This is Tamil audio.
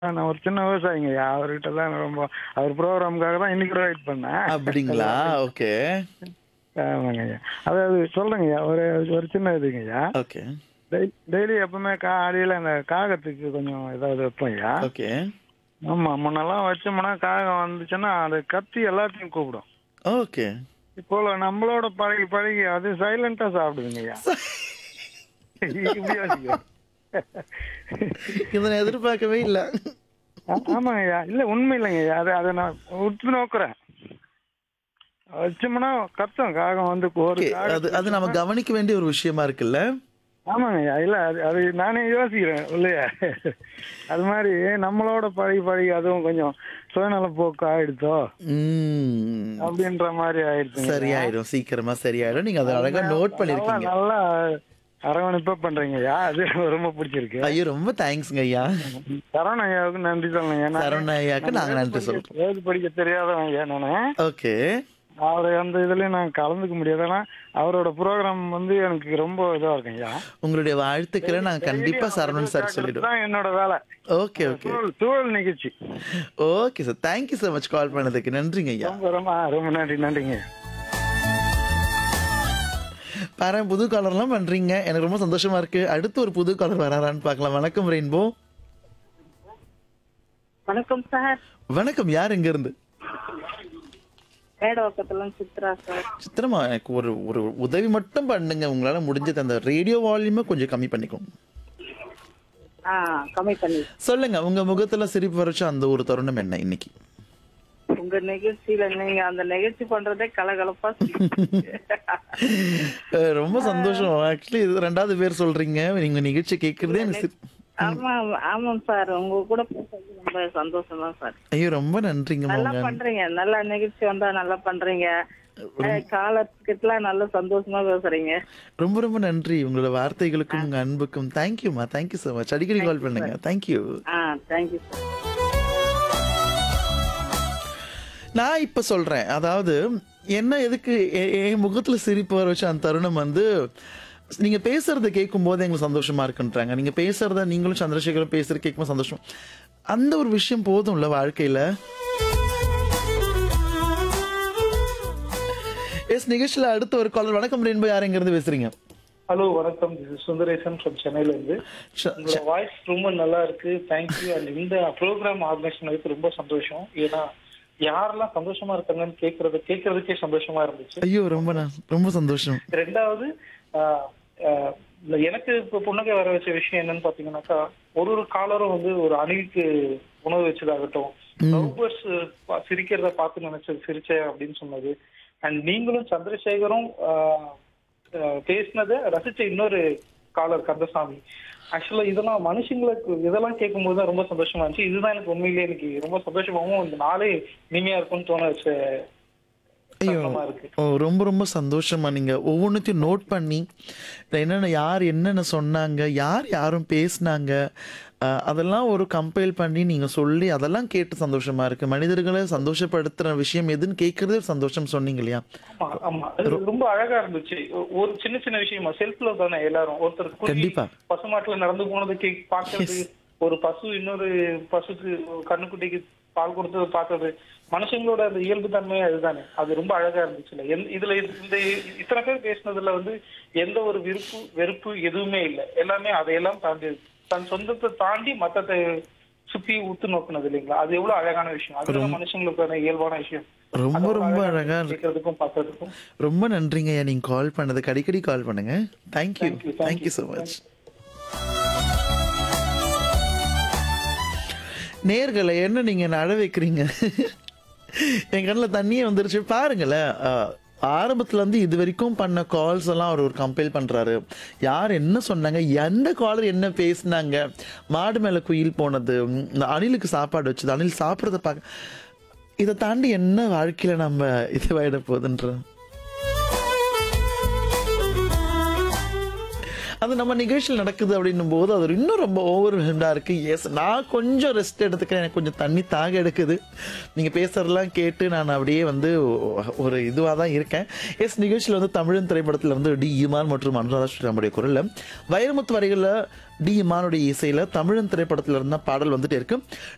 நான் ஒரு சின்ன விவசாயிங்கய்யா. அவர்கிட்ட தான் ரொம்ப அவர் ப்ரோகிராமுக்காக தான் இன்னைக்கு கூட வெயிட் பண்ணேன். அது அப்படிங்களா? அப்படி ஓகே. ஆமாங்கய்யா. அதாவது சொல்றேங்கய்யா. ஒரு ஒரு சின்ன இதுங்கய்யா. ஓகே. டெய்லி எப்பவுமே காலையில அந்த காகத்துக்கு கொஞ்சம் ஏதாவது வைப்போம்யா. ஓகே. ஆமா. முன்னெல்லாம் வச்சோம்னா காகம் வந்துச்சுன்னா அது கத்தி எல்லாத்தையும் கூப்பிடும். ஓகே. இப்போ நம்மளோட பழகி பழகி அது சைலண்டா சாப்பிடுதுங்கய்யா. இப்படி யோசிக்கும். இத நான் எதிர்பார்க்கவே இல்ல. ஆமாங்கய்யா. இல்ல உண்மை இல்லைங்கய்யா. அதை நான் உற்று நோக்குறேன். வச்சோம்னா கத்தும் காகம் வந்து ஒரு ஓகே. அது காகத்தை அது நம்ம வச்சோம்னா கவனிக்க வேண்டிய ஒரு விஷயமா இருக்குல்ல? ஆமாங்கய்யா. இல்ல அது அது நானே யோசிக்கிறேன் இல்லையா. அது மாதிரி நம்மளோட பழகி பழகி அதுவும் கொஞ்சம் சுயநலப்போக்கு ஆயிடுச்சோ ம். அப்படின்ற மாதிரி ஆயிடுச்சுங்கய்யா. சரியாயிடும். சீக்கிரமா சரியாயிடும். நீங்க அத அழகா அருமையா நோட் நல்லா பண்ணியிருக்கீங்க. நல்லா அரவணைப்பா பண்றீங்கய்யா. அது ரொம்ப பிடிச்சிருக்கு. ஐயோ! ரொம்ப தேங்க்ஸ்ங்க ஐயா. சரவண ஐயாவுக்கு நன்றி சொல்லுங்க. சரவண ஐயாக்கு நான் நாங்க நன்றி சொல்றோம். எழுது படிக்க தெரியாதவன் ஐயா நானு. ஓகே. அவரு அந்த இதுலயும் நான் கலந்துக்க முடியாது. ஆனா அவரோட ப்ரோக்ராம் வந்து எனக்கு ரொம்ப இதா இருக்குங்கய்யா. உங்களுடைய வாழ்த்துக்கள நாங்க டெய்லி கண்டிப்பா அவங்க சரவணன் இது சார் கேட்கறது சொல்லிடுவோம். தான் என்னோட வேலை. Okay, okay. தூவல் நிகழ்ச்சி. Okay sir. Thank you so much கால் பண்ணதுக்கு. நன்றிங்க ஐயா. ரொம்ப ரொம்ப ரொம்ப நன்றி நன்றிங்க. பாரேன் புது காலர்லாம் பண்றீங்க. எனக்கு ரொம்ப சந்தோஷமா இருக்கு. அடுத்து ஒரு புது காலர் வராரான்னு பார்க்கலாம். வணக்கம் ரெயின்போ. வணக்கம் சார். வணக்கம். யார் எங்க இருந்து? மேடவாக்கத்துல சித்ரா சார். சித்திரமா எனக்கு ஒரு ஒரு உதவி மட்டும் பண்ணுங்க. உங்களால முடிஞ்சது அந்த ரேடியோ வால்யூமை கொஞ்சம் கம்மி பண்ணிக்கோங்க. கம்மி பண்ணி. சொல்லுங்க. உங்க முகத்துல சிரிப்பு வரைச்ச அந்த ஒரு தருணம் என்ன இன்னைக்கு? உங்க நிகழ்ச்சியில நீங்க அந்த நிகழ்ச்சி பண்றதே கலகலப்பா ரொம்ப சந்தோஷம். ஆக்சுவலி இது 2வது பேர் சொல்றீங்க. நீங்க நிகழ்ச்சி கேட்கறதே எனக்கு ஆமா ஆமாம் சார். உங்க கூட பேசுறது ரொம்ப சந்தோஷம் தான் சார். ஐயோ! ரொம்ப நன்றிங்கம்மா. நல்லா உங்க பண்றீங்க. நல்லா நிகழ்ச்சி வந்தா நல்லா பண்றீங்க. காலத்துக்கிட்டலாம் நல்ல சந்தோஷமா பேசுறீங்க. ரொம்ப ரொம்ப நன்றி. உங்களோட வார்த்தைகளுக்கும் உங்க அன்புக்கும் தேங்க்யூமா. Thank you so much. அடிக்கடி கால் பண்ணுங்க. தேங்க்யூ. Thank you sir. நான் இப்ப சொல்றேன். அதாவது என்ன எதுக்கு என் முகத்துல சிரிப்பு வர வச்ச அந்த தருணம் வந்து நீங்க பேசுறத கேட்கும்போது எங்களுக்கு சந்தோஷமா இருக்குன்றாங்க. நீங்க பேசுறத நீங்களும் சந்திரசேகரும் பேசுறது கேட்கும்போது சந்தோஷம். அந்த ஒரு விஷயம் போதும்ல வாழ்க்கையில. நிகழ்ச்சியில அடுத்த ஒரு காலர். வணக்கம் ரெயின்போ. யார் எங்க இருந்து பேசுறீங்க? ஹலோ வணக்கம். திஸ் இஸ் சுந்தரேசன் ஃப்ரம் சென்னையில இருந்து. உங்களோட வாய்ஸ் ரொம்ப நல்லா இருக்கு. தேங்க்யூ. அண்ட் இந்த ப்ரோக்ராம் ஆர்கனைஸ் பண்ணதுக்கு ரொம்ப சந்தோஷம். ஏன்னா யாரெல்லாம் சந்தோஷமா இருக்காங்கன்னு கேட்கறதுக்கே சந்தோஷமா இருந்துச்சு. ஐயோ! ரொம்ப சந்தோஷம். 2வது எனக்கு இப்ப புன்னகை வர வச்ச விஷயம் என்னன்னு பாத்தீங்கன்னாக்கா, ஒரு காலரும் வந்து ஒரு அணிலுக்கு உணவு வச்சதாகட்டும், லவ்பர்ஸ் சிரிக்கிறத பார்த்து நினைச்சது சிரிச்சேன் அப்படின்னு சொன்னது, அண்ட் நீங்களும் சந்திரசேகரும் பேசினதை ரசிச்ச இன்னொரு காலர் கந்தசாமி. ஆக்சுவலா இதெல்லாம் மனுஷங்களுக்கு இதெல்லாம் கேட்கும்போது தான் ரொம்ப சந்தோஷமா இருந்துச்சு. இதுதான் எனக்கு உண்மையிலேயே எனக்கு ரொம்ப சந்தோஷமாவும் இந்த நாளே இனிமையா இருக்கும்னு தோண வச்ச ஐயோ! தருணமா இருக்கு. ரொம்ப ரொம்ப சந்தோஷமா நீங்க ஒவ்வொன்றுத்தையும் நோட் பண்ணி என்னென்ன யார் என்னென்ன சொன்னாங்க, யாரும் பேசினாங்க, அதெல்லாம் ஒரு கம்பைல் பண்ணி நீங்க சொல்லி அதெல்லாம் கேட்டு சந்தோஷமா இருக்கு. மனிதர்களை சந்தோஷப்படுத்துற விஷயம் எதுன்னு கேட்கறதே ஒரு சந்தோஷம் சொன்னீங்க இல்லையா? ஆமா ஆமா. அது ரொம்ப அழகா இருந்துச்சு. ஒரு சின்ன சின்ன விஷயமா செல்ஃப் லவ் தானே எல்லாரும். ஒருத்தர் குருவி கண்டிப்பா. பசுமாட்டுல நடந்து போனது பாக்குறது, ஒரு பசு இன்னொரு பசுக்கு கண்ணுக்குட்டிக்கு பால் கொடுத்தது பார்த்தது, மனுஷங்களோட அந்த இயல்பு தன்மையே அதுதானே. அது ரொம்ப அழகா இருந்துச்சுல்ல. இதுல இந்த இத்தனை பேர் பேசினதுல வந்து எந்த ஒரு வெறுப்பு எதுவுமே இல்லை. எல்லாமே அதையெல்லாம் தாண்டி தன் சொந்தத்தை தாண்டி மத்தத்தை சுத்தி உத்து நோக்குனது இல்லைங்களா? அது எவ்வளவு அழகான விஷயம். அதுதான் மனுஷங்களுக்கான இயல்பான விஷயம். ரொம்ப ரொம்ப அழகா கேட்கறதுக்கும் பார்த்ததுக்கும் ரொம்ப நன்றிங்க. நீங்க கால் பண்ணதுக்கு அடிக்கடி கால் பண்ணுங்க. Thank you. Thank you. Thank you so much. நேர்களை என்ன நீங்க நட வைக்கிறீங்க? என் கண்ணில் தண்ணியே வந்துருச்சு. பாருங்களேன். ஆரம்பத்துல இருந்து இது வரைக்கும் பண்ண கால்ஸ் எல்லாம் அவர் ஒரு கம்பைல் பண்றாரு. யார் என்ன சொன்னாங்க, எந்த காலர் என்ன பேசினாங்க, மாடு மேல குயில் போனது, இந்த அணிலுக்கு சாப்பாடு வச்சது, அணில் சாப்பிட்றத பார்க்க, இதை தாண்டி என்ன வாழ்க்கையில நம்ம இதுவாயிட போகுதுன்ற அது நம்ம நிகழ்ச்சியில் நடக்குது அப்படின்னும் போது அது இன்னும் ரொம்ப ஓவர்வெல்ம்டாக இருக்கு. எஸ், நான் கொஞ்சம் ரெஸ்ட் எடுத்துக்கிறேன். எனக்கு கொஞ்சம் தண்ணி தாக எடுக்குது. நீங்கள் பேசுறதெல்லாம் கேட்டு நான் அப்படியே வந்து ஒரு இதுவாக தான் இருக்கேன். எஸ், நிகழ்ச்சியில் வந்து தமிழன் திரைப்படத்தில் வந்து டி இமான் மற்றும் அனுராதா ஸ்ரீராமுடைய குரலில் வைரமுத்து வரிகளில் டி இமானுடைய இசையில் தமிழன் திரைப்படத்தில் இருந்தால் பாடல் வந்துட்டு இருக்கு.